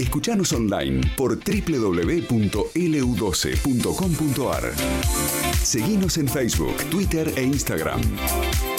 Escuchanos online por www.lu12.com.ar. Seguinos en Facebook, Twitter e Instagram.